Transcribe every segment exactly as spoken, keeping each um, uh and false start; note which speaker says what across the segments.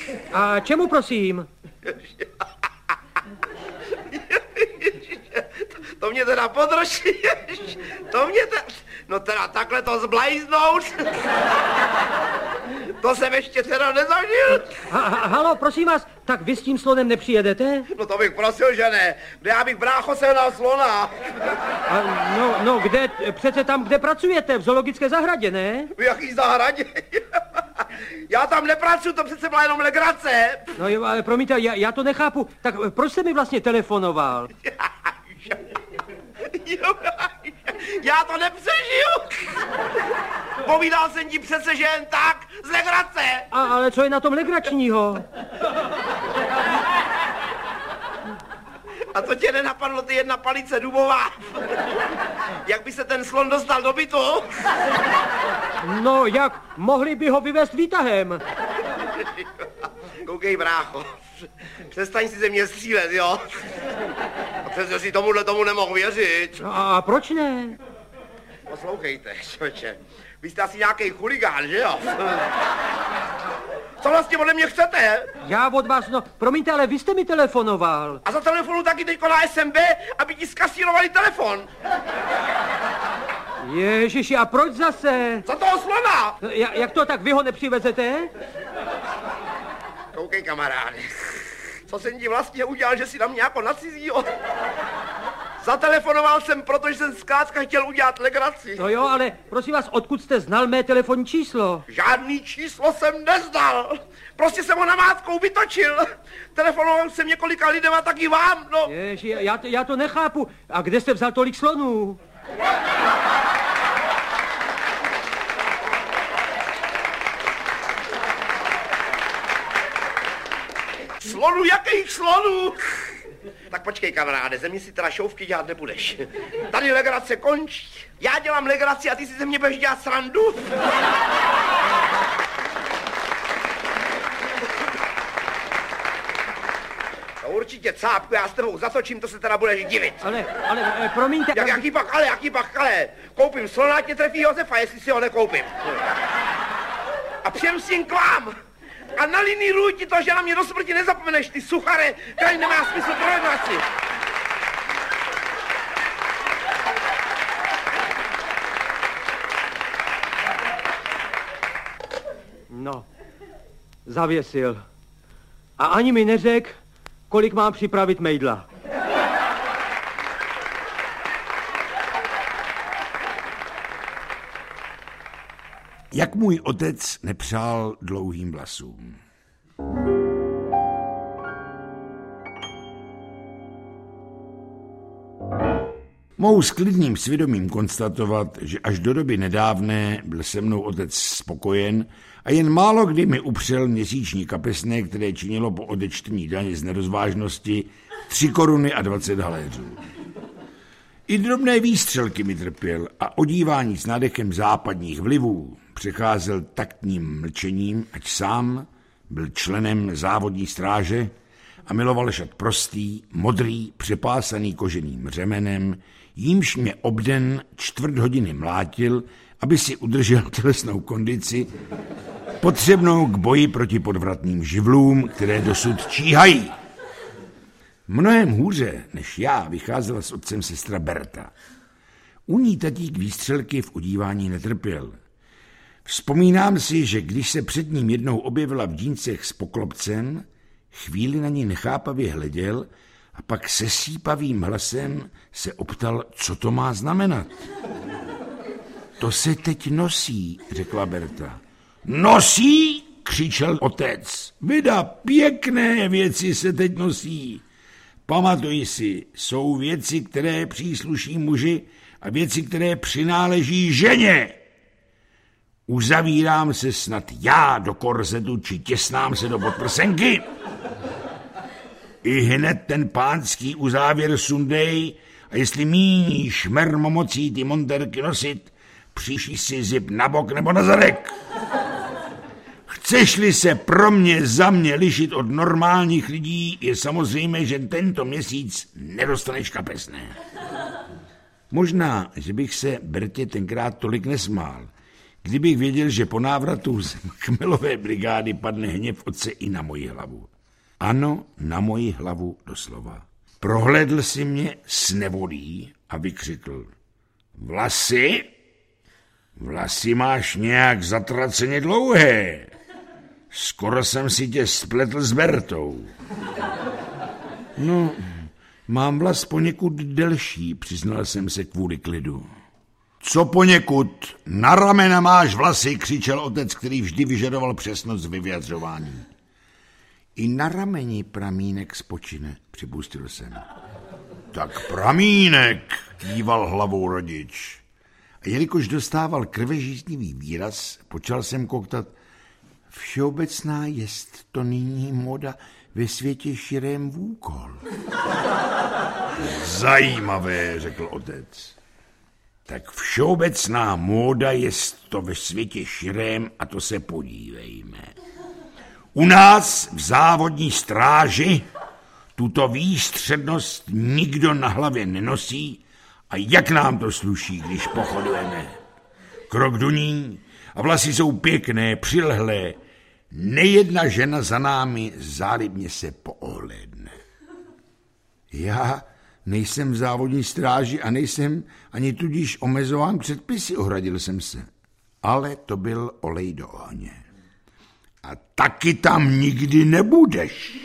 Speaker 1: A čemu prosím?
Speaker 2: To mě teda podrží. To mě teda... No teda takhle to zblajznout. To jsem ještě teda nezažil.
Speaker 1: Ha, ha, halo, prosím vás, tak vy s tím slonem nepřijedete?
Speaker 2: No to bych prosil, že ne. Kde já bych brácho sehnal slona?
Speaker 1: A, no, no, kde, přece tam, kde pracujete, v zoologické zahradě, ne?
Speaker 2: V jaký zahradě? Já tam nepracuji, to přece byla jenom legrace.
Speaker 1: No jo, ale promiňte, já, já to nechápu. Tak proč jste mi vlastně telefonoval?
Speaker 2: Jo, já to nepřežiju. Povídal jsem ti přece, že jen tak, z legrace.
Speaker 1: A, ale co je na tom legračního?
Speaker 2: A to tě nenapadlo, ty jedna palice dubová? Jak by se ten slon dostal do bytu?
Speaker 1: No, jak? Mohli by ho vyvést výtahem.
Speaker 2: Koukej, brácho, přestaň si ze mě střílet, jo? A přece si tomuhle tomu nemohl věřit.
Speaker 1: No, a proč ne?
Speaker 2: Poslouchejte, člověče, vy jste asi nějaký chuligán, že jo? Co vlastně ode mě chcete?
Speaker 1: Já od vás, no, promiňte, ale vy jste mi telefonoval.
Speaker 2: A za telefonu taky teďko na S M B, aby ti zkasírovali telefon.
Speaker 1: Ježiši, a proč zase?
Speaker 2: Za toho slona!
Speaker 1: Ja, jak to, tak vy ho nepřivezete?
Speaker 2: Koukej, kamaráde, co jsem ti vlastně udělal, že si na mě jako na cizího? Zatelefonoval jsem, protože jsem zkrátka chtěl udělat legraci.
Speaker 1: No jo, ale prosím vás, odkud jste znal mé telefonní číslo?
Speaker 2: Žádný číslo jsem neznal. Prostě jsem ho namátkou vytočil. Telefonoval jsem několika lidem a taky vám, no.
Speaker 1: Ježi, já, já to nechápu. A kde jste vzal tolik slonů?
Speaker 2: Slonů? Jakých slonů? Tak počkej, kamaráde, ze mě si teda šouvky dělat nebudeš. Tady legrace končí. Já dělám legraci a ty si ze mě budeš dělat srandu. No určitě, cápku, já s tebou zatočím, to se teda budeš divit.
Speaker 1: Ale, ale, eh, promiňte...
Speaker 2: Jak, jaký pak, ale, jaký pak, ale. Koupím slona, ať tě trefí Josefa, jestli si ho nekoupím. A přijedu s ním k vám. A naliníruj ti to, že na mě do smrti nezapomeneš, ty suchare, který nemá smysl projednat si.
Speaker 1: No, zavěsil. A ani mi neřekl, kolik mám připravit mejdla.
Speaker 3: Jak můj otec nepřál dlouhým vlasům. Mohu s klidným svědomím konstatovat, že až do doby nedávné byl se mnou otec spokojen a jen málo kdy mi upřel měsíční kapesné, které činilo po odečtení daně z nerozvážnosti tři koruny a dvacet haléřů. I drobné výstřelky mi trpěl a odívání s nádechem západních vlivů přecházel taktním mlčením, ať sám byl členem závodní stráže a miloval šat prostý, modrý, přepásaný koženým řemenem, jímž mě obden čtvrt hodiny mlátil, aby si udržel tělesnou kondici, potřebnou k boji proti podvratným živlům, které dosud číhají. Mnohem hůře než já vycházela s otcem sestra Berta. U ní tatík výstřelky v udívání netrpěl. Vzpomínám si, že když se před ním jednou objevila v dýncech s poklopcem, chvíli na ní nechápavě hleděl a pak se sípavým hlasem se optal, co to má znamenat. To se teď nosí, řekla Berta. Nosí? Křičel otec. Vida, pěkné věci se teď nosí. Pamatuj si, jsou věci, které přísluší muži a věci, které přináleží ženě. Uzavírám se snad já do korzetu, či těsnám se do podprsenky. I hned ten pánský uzávěr sundej a jestli míníš mermomocí ty monterky nosit, příší si zip na bok nebo na zadek. Chceš-li se pro mě za mě lišit od normálních lidí, je samozřejmé, že tento měsíc nedostaneš kapesné. Možná, že bych se Bertě tenkrát tolik nesmál, kdybych věděl, že po návratu z Chmelové brigády padne hněv otce i na moji hlavu. Ano, na moji hlavu doslova. Prohlédl si mě s nevolí a vykřikl. Vlasy? Vlasy máš nějak zatraceně dlouhé. Skoro jsem si tě spletl s Bertou. No, mám vlas poněkud delší, přiznal jsem se kvůli klidu. Co poněkud? Na ramena máš vlasy, křičel otec, který vždy vyžadoval přesnost ve vyjadřování. I na rameni pramínek spočine, připustil jsem. Tak pramínek, kýval hlavou rodič. A jelikož dostával krvežíznivý výraz, počal jsem koktat. Všeobecná jest to nyní moda ve světě širém vůkol. Zajímavé, řekl otec. Tak všeobecná móda jest to ve světě širém a to se podívejme. U nás v závodní stráži tuto výstřednost nikdo na hlavě nenosí a jak nám to sluší, když pochodujeme. Krok do ní a vlasy jsou pěkné, přilehlé. Nejedna žena za námi zálibně se poohlédne. Já nejsem v závodní stráži a nejsem ani tudíž omezován předpisy, ohradil jsem se. Ale to byl olej do ohně. A taky tam nikdy nebudeš.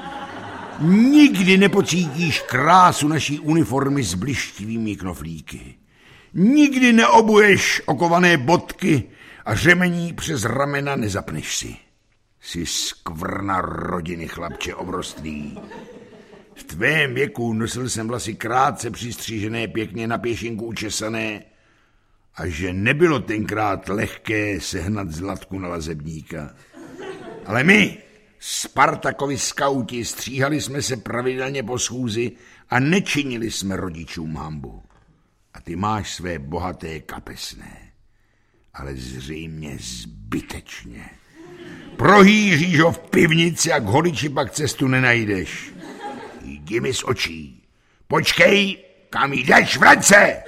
Speaker 3: Nikdy nepocítíš krásu naší uniformy s blištivými knoflíky. Nikdy neobuješ okované bodky a řemení přes ramena nezapneš si. Jsi skvrna rodiny, chlapče obrostlý. V tvém věku nosil jsem vlasy krátce přistřížené, pěkně na pěšinku učesané a že nebylo tenkrát lehké sehnat zlatku na lazebníka. Ale my, Spartakovi skauti, stříhali jsme se pravidelně po schůzi a nečinili jsme rodičům hanbu. A ty máš své bohaté kapesné, ale zřejmě zbytečně. Prohýříš ho v pivnici a k holiči pak cestu nenajdeš. Jdi mi z očí. Počkej, kam jdeš, vrať se!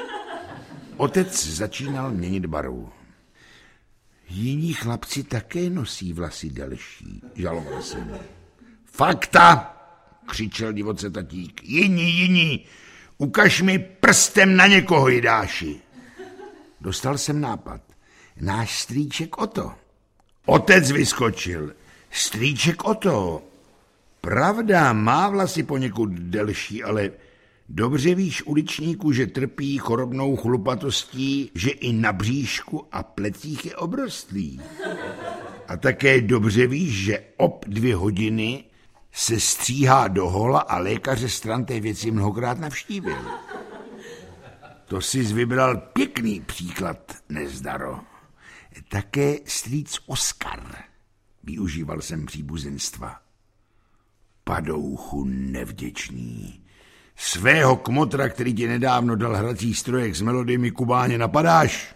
Speaker 3: Otec začínal měnit barvu. Jiní chlapci také nosí vlasy delší, žaloval jsem. Fakta, křičel divoce tatík. Jiní, jiní, ukaž mi prstem na někoho, Jidáši. Dostal jsem nápad. Náš strýček Oto. Otec vyskočil. Strýček Oto. Pravda, má vlasy poněkud delší, ale dobře víš, uličníku, že trpí chorobnou chlupatostí, že i na bříšku a plecích je obrostlý. A také dobře víš, že ob dvě hodiny se stříhá do hola a lékaře stran té věci mnohokrát navštívil. To jsi vybral pěkný příklad, nezdaro. Také strýc Oskar. Využíval jsem příbuzenstva. Padouchu nevděčný. Svého kmotra, který ti nedávno dal hrací strojek s melodiemi Kubáně, napadáš?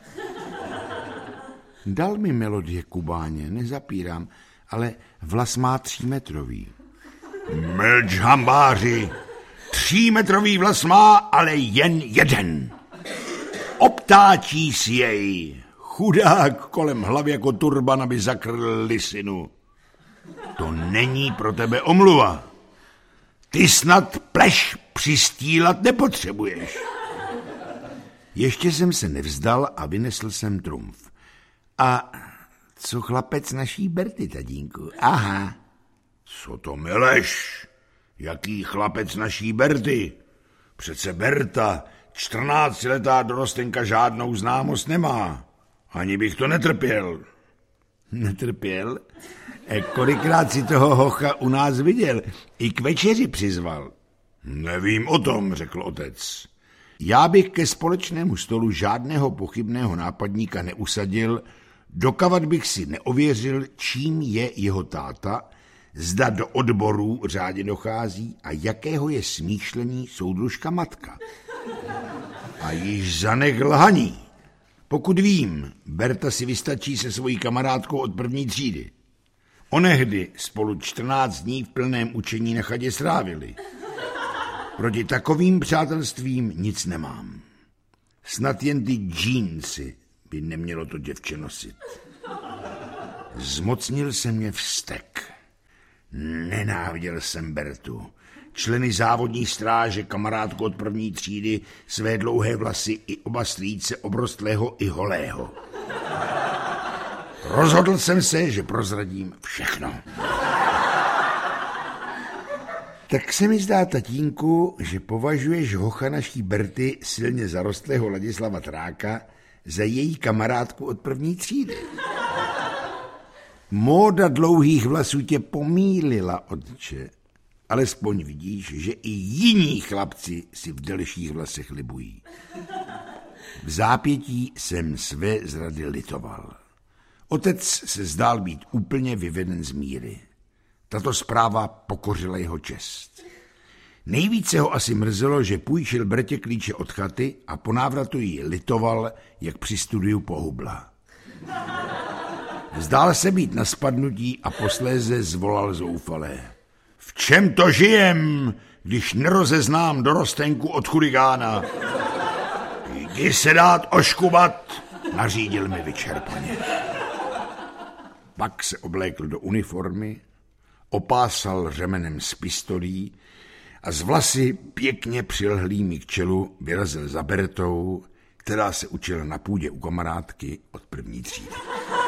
Speaker 3: Dal mi melodie Kubáně, nezapírám, ale vlas má třímetrový. Mlč, hambáři, třímetrový vlas má, ale jen jeden. Obtáčí si jej. Chudák kolem hlavy jako turban, aby zakryl lisinu. To není pro tebe omluva. Ty snad pleš přistílat nepotřebuješ. Ještě jsem se nevzdal a vynesl jsem trumf. A co chlapec naší Berty, tatínku? Aha. Co to meleš? Jaký chlapec naší Berty? Přece Berta, čtrnáctiletá dorostenka, žádnou známost nemá. Ani bych to netrpěl. Netrpěl? E, kolikrát si toho hocha u nás viděl? I k večeři přizval. Nevím o tom, řekl otec. Já bych ke společnému stolu žádného pochybného nápadníka neusadil, dokavat bych si neověřil, čím je jeho táta, zda do odborů řádně dochází a jakého je smýšlení soudružka matka. A již zanech lhaní. Pokud vím, Berta si vystačí se svojí kamarádkou od první třídy. Onehdy spolu čtrnáct dní v plném učení na chatě strávili. Proti takovým přátelstvím nic nemám. Snad jen ty džínsy by nemělo to děvče nosit. Zmocnil se mě vztek. Nenáviděl jsem Bertu. Členy závodní stráže, kamarádku od první třídy, své dlouhé vlasy i oba strýce obrostlého i holého. Rozhodl jsem se, že prozradím všechno. Tak se mi zdá, tatínku, že považuješ hocha naší Berty, silně zarostlého Ladislava Tráka, za její kamarádku od první třídy. Móda dlouhých vlasů tě pomýlila, otče. Alespoň vidíš, že i jiní chlapci si v delších vlasech libují. V zápětí jsem své zrady litoval. Otec se zdál být úplně vyveden z míry. Tato zpráva pokořila jeho čest. Nejvíce ho asi mrzelo, že půjčil Bertě klíče od chaty a po návratu ji litoval, jak při studiu pohubla. Zdál se být na spadnutí a posléze zvolal zoufalé. V čem to žijem, když nerozeznám dorostenku od chuligána? Jdi se dát oškubat, nařídil mi vyčerpaně. Pak se oblékl do uniformy, opásal řemenem s pistolí a z vlasy pěkně přilhlými k čelu vyrazil za Bertou, která se učila na půdě u kamarádky od první třídy.